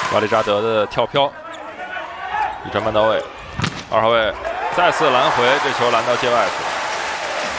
瓦利扎德的跳飘，一传半到位，2号位再次拦回，这球拦到界外去。